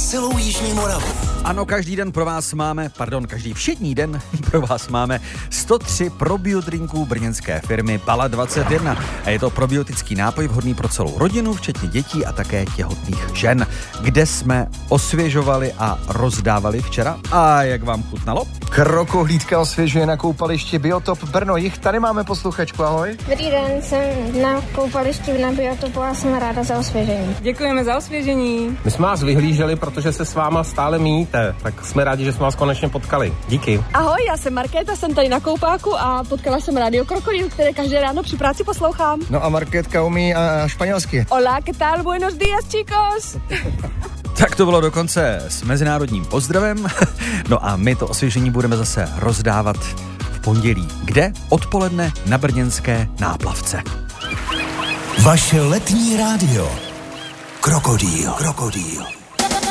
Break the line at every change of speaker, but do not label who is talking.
celou jižní Moravu.
Ano, každý všední den pro vás máme 103 probiodrinků brněnské firmy Bala 21. A je to probiotický nápoj vhodný pro celou rodinu, včetně dětí a také těhotných žen. Kde jsme osvěžovali a rozdávali včera? A jak vám chutnalo?
Krokohlídka osvěžuje na koupališti Biotop Brno. Jich tady máme posluchačku, ahoj.
Dobrý den, jsem na koupališti na Biotopu a jsem ráda za osvěžení.
Děkujeme za osvěžení.
My jsme vás vyhlíželi, protože se s váma stále míjíte, tak jsme rádi, že jsme vás konečně potkali. Díky.
Ahoj, já jsem Markéta, jsem tady na koupáku a potkala jsem rádio Krokodil, které každé ráno při práci poslouchám.
No a Markétka umí španělsky.
Hola, ¿qué tal? Buenos días, chicos.
Tak to bylo dokonce s mezinárodním pozdravem. No a my to osvěžení budeme zase rozdávat v pondělí. Kde? Odpoledne na brněnské Náplavce.
Vaše letní rádio. Krokodil.